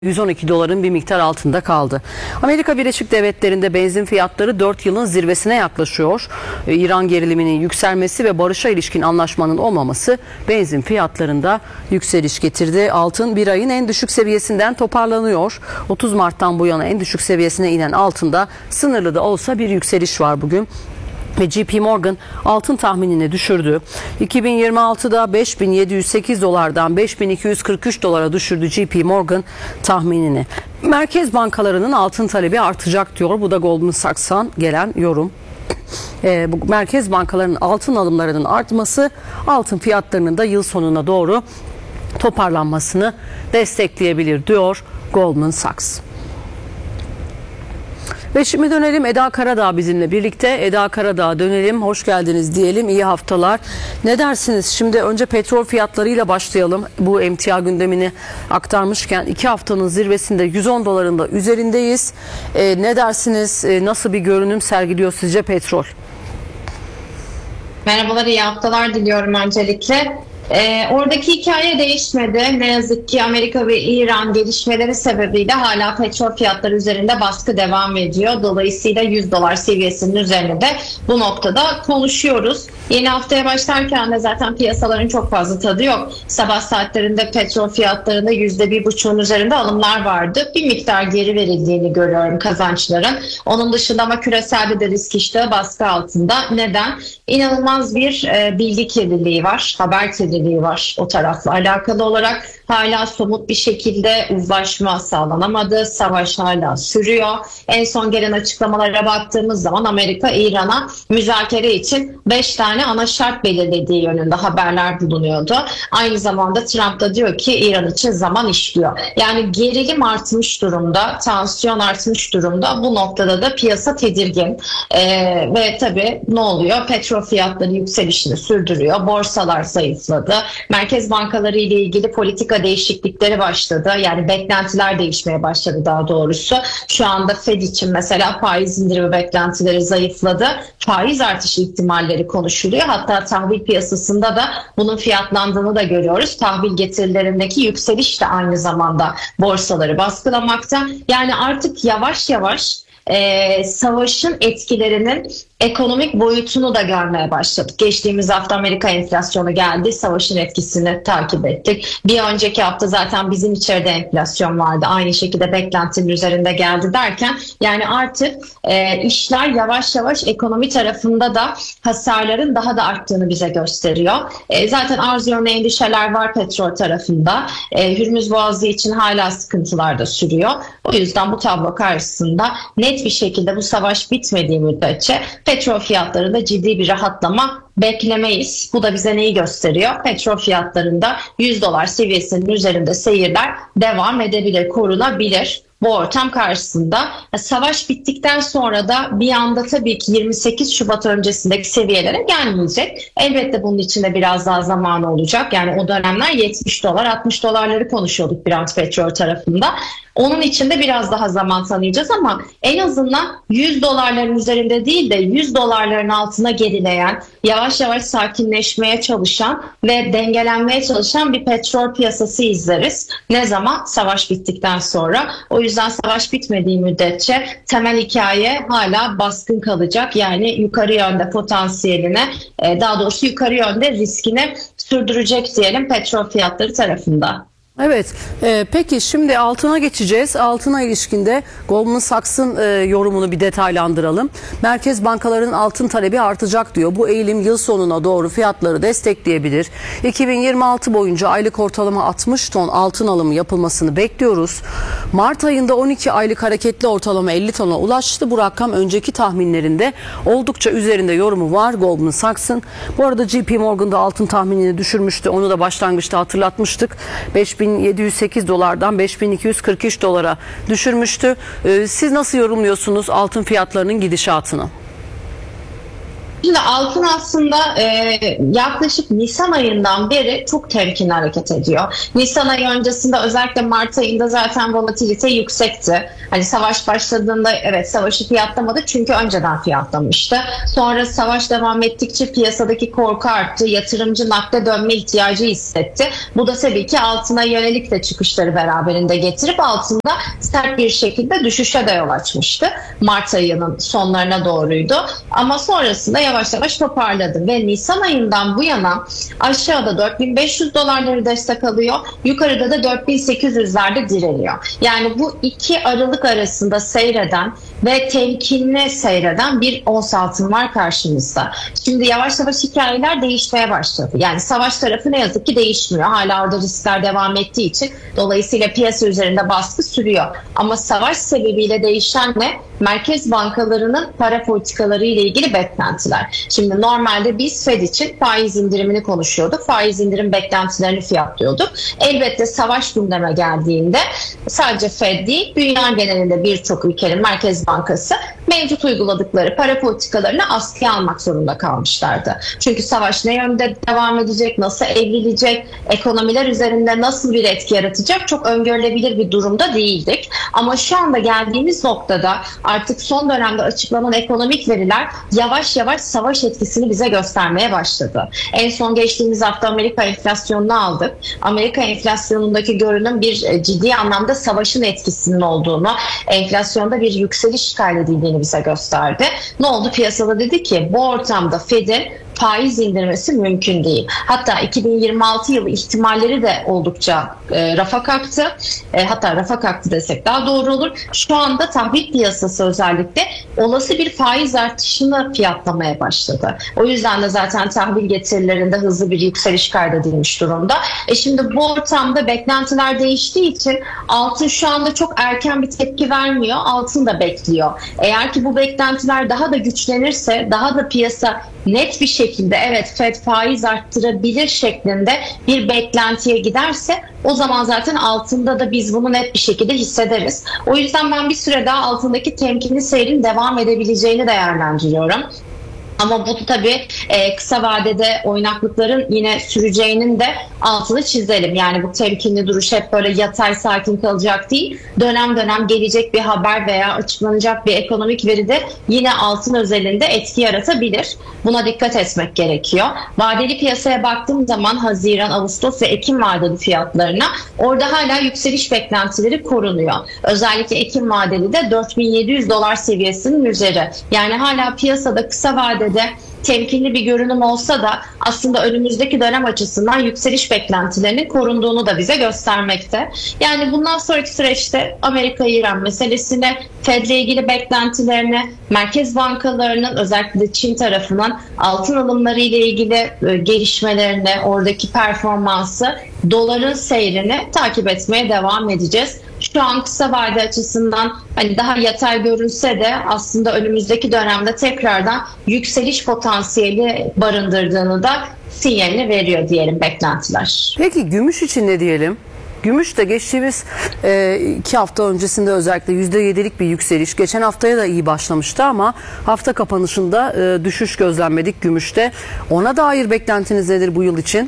112 doların bir miktar altında kaldı. Amerika Birleşik Devletleri'nde benzin fiyatları 4 yılın zirvesine yaklaşıyor. İran geriliminin yükselmesi ve barışa ilişkin anlaşmanın olmaması benzin fiyatlarında yükseliş getirdi. Altın bir ayın en düşük seviyesinden toparlanıyor. 30 Mart'tan bu yana en düşük seviyesine inen altında sınırlı da olsa bir yükseliş var bugün. Ve JP Morgan altın tahminini düşürdü. 2026'da 5.708 dolardan 5.243 dolara düşürdü JP Morgan tahminini. Merkez bankalarının altın talebi artacak diyor. Bu da Goldman Sachs'tan gelen yorum. Bu merkez bankalarının altın alımlarının artması altın fiyatlarının da yıl sonuna doğru toparlanmasını destekleyebilir diyor Goldman Sachs. Ve şimdi dönelim, Eda Karadağ bizimle birlikte. Eda Karadağ dönelim, hoş geldiniz diyelim, iyi haftalar. Ne dersiniz? Şimdi önce petrol fiyatlarıyla başlayalım. Bu emtia gündemini aktarmışken 2 haftanın zirvesinde 110 doların da üzerindeyiz. Ne dersiniz? Nasıl bir görünüm sergiliyor sizce petrol? Merhabalar, iyi haftalar diliyorum öncelikle. Oradaki hikaye değişmedi. Ne yazık ki Amerika ve İran gelişmeleri sebebiyle hala petrol fiyatları üzerinde baskı devam ediyor. Dolayısıyla 100 dolar seviyesinin üzerinde bu noktada konuşuyoruz. Yeni haftaya başlarken de zaten piyasaların çok fazla tadı yok. Sabah saatlerinde petrol fiyatlarında %1,5'un üzerinde alımlar vardı. Bir miktar geri verildiğini görüyorum kazançların. Onun dışında ama küresel de risk iştahı baskı altında. Neden? İnanılmaz bir bilgi kirliliği var, haber kirliliği var o tarafla alakalı olarak. Hala somut bir şekilde uzlaşma sağlanamadı. Savaş hala sürüyor. En son gelen açıklamalara baktığımız zaman Amerika İran'a müzakere için 5 tane ana şart belirlediği yönünde haberler bulunuyordu. Aynı zamanda Trump da diyor ki İran için zaman işliyor. Yani gerilim artmış durumda, tansiyon artmış durumda. Bu noktada da piyasa tedirgin. Ve tabii ne oluyor? Petrol fiyatları yükselişini sürdürüyor. Borsalar zayıfladı. Merkez bankaları ile ilgili politika değişiklikleri başladı. Yani beklentiler değişmeye başladı daha doğrusu. Şu anda Fed için mesela faiz indirimi beklentileri zayıfladı. Faiz artışı ihtimalleri konuşuluyor. Hatta tahvil piyasasında da bunun fiyatlandığını da görüyoruz. Tahvil getirilerindeki yükseliş de aynı zamanda borsaları baskılamakta. Yani artık yavaş yavaş savaşın etkilerinin ekonomik boyutunu da görmeye başladık. Geçtiğimiz hafta Amerika enflasyonu geldi. Savaşın etkisini takip ettik. Bir önceki hafta zaten bizim içeride enflasyon vardı. Aynı şekilde beklentinin üzerinde geldi derken yani artık işler yavaş yavaş ekonomi tarafında da hasarların daha da arttığını bize gösteriyor. Zaten arz yönlü endişeler var petrol tarafında. Hürmüz Boğazı için hala sıkıntılar da sürüyor. O yüzden bu tablo karşısında net bir şekilde bu savaş bitmediği müddetçe petrol fiyatlarında ciddi bir rahatlama beklemeyiz. Bu da bize neyi gösteriyor? Petrol fiyatlarında 100 dolar seviyesinin üzerinde seyirler devam edebilir, korunabilir. Bu ortam karşısında savaş bittikten sonra da bir anda tabii ki 28 Şubat öncesindeki seviyelere gelmeyecek. Elbette bunun içinde biraz daha zamanı olacak. Yani o dönemler 70 dolar, 60 dolarları konuşuyorduk Brent petrol tarafında. Onun içinde biraz daha zaman tanıyacağız ama en azından 100 dolarların üzerinde değil de 100 dolarların altına gerileyen, yavaş yavaş sakinleşmeye çalışan ve dengelenmeye çalışan bir petrol piyasası izleriz. Ne zaman? Savaş bittikten sonra. O yüzden savaş bitmediği müddetçe temel hikaye hala baskın kalacak. Yani yukarı yönde potansiyeline, daha doğrusu yukarı yönde riskini sürdürecek diyelim petrol fiyatları tarafında. Evet, peki şimdi altına geçeceğiz. Altına ilişkinde Goldman Sachs'ın yorumunu bir detaylandıralım. Merkez bankalarının altın talebi artacak diyor. Bu eğilim yıl sonuna doğru fiyatları destekleyebilir. 2026 boyunca aylık ortalama 60 ton altın alımı yapılmasını bekliyoruz. Mart ayında 12 aylık hareketli ortalama 50 tona ulaştı. Bu rakam önceki tahminlerinde oldukça üzerinde yorumu var Goldman Sachs'ın. Bu arada JP Morgan da altın tahminini düşürmüştü. Onu da başlangıçta hatırlatmıştık. 5.708 dolardan 5.243 dolara düşürmüştü. Siz nasıl yorumluyorsunuz altın fiyatlarının gidişatını? Şimdi altın aslında yaklaşık Nisan ayından beri çok temkinli hareket ediyor. Nisan ayı öncesinde özellikle Mart ayında zaten volatilite yüksekti. Hani savaş başladığında evet savaşı fiyatlamadı çünkü önceden fiyatlamıştı. Sonra savaş devam ettikçe piyasadaki korku arttı. Yatırımcı nakde dönme ihtiyacı hissetti. Bu da tabii ki altına yönelik de çıkışları beraberinde getirip altında sert bir şekilde düşüşe de yol açmıştı. Mart ayının sonlarına doğruydu. Ama sonrasında yavaş yavaş toparladı ve Nisan ayından bu yana aşağıda 4.500 dolarları destek alıyor. Yukarıda da 4.800'lerde direniyor. Yani bu iki aralık arasında seyreden ve temkinli seyreden bir ons altın var karşımızda. Şimdi yavaş yavaş hikayeler değişmeye başladı. Yani savaş tarafı ne yazık ki değişmiyor. Hala orada riskler devam ettiği için dolayısıyla piyasa üzerinde baskı sürüyor. Ama savaş sebebiyle değişen ne? Merkez bankalarının para politikaları ile ilgili beklentiler. Şimdi normalde biz Fed için faiz indirimini konuşuyorduk. Faiz indirim beklentilerini fiyatlıyorduk. Elbette savaş gündeme geldiğinde sadece Fed değil, dünya genelinde birçok ülkenin Merkez Bankası mevcut uyguladıkları para politikalarını askıya almak zorunda kalmışlardı. Çünkü savaş ne yönde devam edecek, nasıl evrilecek, ekonomiler üzerinde nasıl bir etki yaratacak çok öngörülebilir bir durumda değildik. Ama şu anda geldiğimiz noktada artık son dönemde açıklanan ekonomik veriler yavaş yavaş savaş etkisini bize göstermeye başladı. En son geçtiğimiz hafta Amerika enflasyonunu aldık. Amerika enflasyonundaki görünüm bir ciddi anlamda savaşın etkisinin olduğunu, enflasyonda bir yükseliş kaydedildiğini bize gösterdi. Ne oldu? Piyasada dedi ki bu ortamda Fed'in faiz indirmesi mümkün değil. Hatta 2026 yılı ihtimalleri de oldukça rafa kalktı. Hatta rafa kalktı desek daha doğru olur. Şu anda tahvil piyasası özellikle olası bir faiz artışını fiyatlamaya başladı. O yüzden de zaten tahvil getirilerinde hızlı bir yükseliş kaydedilmiş durumda. Şimdi bu ortamda beklentiler değiştiği için altın şu anda çok erken bir tepki vermiyor. Altın da bekliyor. Eğer ki bu beklentiler daha da güçlenirse, daha da piyasa net bir şekilde evet Fed faiz arttırabilir şeklinde bir beklentiye giderse o zaman zaten altında da biz bunu net bir şekilde hissederiz. O yüzden ben bir süre daha altındaki temkinli seyrin devam edebileceğini değerlendiriyorum. Ama bu tabii kısa vadede oynaklıkların yine süreceğinin de altını çizelim. Yani bu temkinli duruş hep böyle yatay sakin kalacak değil. Dönem dönem gelecek bir haber veya açıklanacak bir ekonomik veri de yine altın özelinde etki yaratabilir. Buna dikkat etmek gerekiyor. Vadeli piyasaya baktığım zaman Haziran, Ağustos ve Ekim vadeli fiyatlarına orada hala yükseliş beklentileri korunuyor. Özellikle Ekim vadeli de 4700 dolar seviyesinin üzeri. Yani hala piyasada kısa vadede temkinli bir görünüm olsa da aslında önümüzdeki dönem açısından yükseliş beklentilerinin korunduğunu da bize göstermekte. Yani bundan sonraki süreçte Amerika-İran meselesini, Fed'le ilgili beklentilerini, merkez bankalarının özellikle Çin tarafından altın alımları ile ilgili gelişmelerini, oradaki performansı, doların seyrini takip etmeye devam edeceğiz. Şu an kısa vade açısından hani daha yatay görünse de aslında önümüzdeki dönemde tekrardan yükseliş potansiyeli barındırdığını da sinyalini veriyor diyelim beklentiler. Peki gümüş için ne diyelim? Gümüş de geçtiğimiz 2 hafta öncesinde özellikle %7'lik bir yükseliş. Geçen haftaya da iyi başlamıştı ama hafta kapanışında düşüş gözlemledik gümüşte. Ona dair beklentiniz nedir bu yıl için?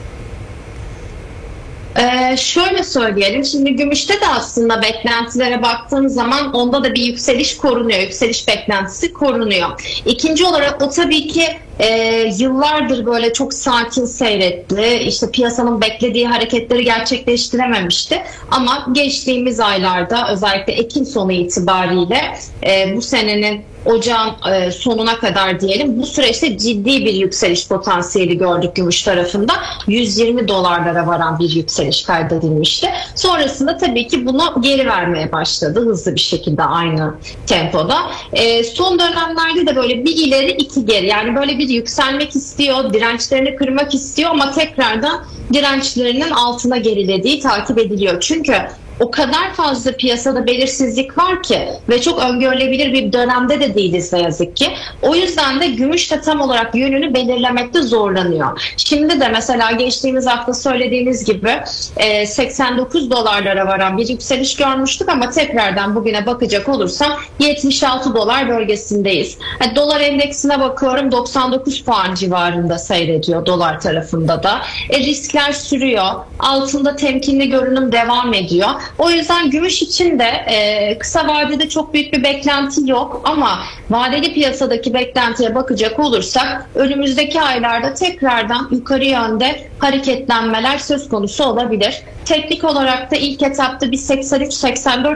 Şöyle söyleyelim, şimdi gümüşte de aslında beklentilere baktığımız zaman onda da bir yükseliş korunuyor, yükseliş beklentisi korunuyor. İkinci olarak o tabii ki yıllardır böyle çok sakin seyretti. İşte piyasanın beklediği hareketleri gerçekleştirememişti. Ama geçtiğimiz aylarda özellikle Ekim sonu itibariyle bu senenin Ocağın sonuna kadar diyelim bu süreçte ciddi bir yükseliş potansiyeli gördük gümüş tarafında. 120 dolarlara varan bir yükseliş kaydedilmişti. Sonrasında tabii ki bunu geri vermeye başladı hızlı bir şekilde aynı tempoda. Son dönemlerde de böyle bir ileri iki geri, yani böyle bir yükselmek istiyor, dirençlerini kırmak istiyor ama tekrardan dirençlerinin altına gerilediği takip ediliyor. Çünkü o kadar fazla piyasada belirsizlik var ki ve çok öngörülebilir bir dönemde de değiliz ne yazık ki. O yüzden de gümüş de tam olarak yönünü belirlemekte zorlanıyor. Şimdi de mesela geçtiğimiz hafta söylediğiniz gibi 89 dolarlara varan bir yükseliş görmüştük ama tekrardan bugüne bakacak olursam 76 dolar bölgesindeyiz. Dolar endeksine bakıyorum, 99 puan civarında seyrediyor dolar tarafında da. Riskler sürüyor. Altında temkinli görünüm devam ediyor. O yüzden gümüş için de kısa vadede çok büyük bir beklenti yok ama vadeli piyasadaki beklentiye bakacak olursak önümüzdeki aylarda tekrardan yukarı yönde hareketlenmeler söz konusu olabilir. Teknik olarak da ilk etapta bir 83-84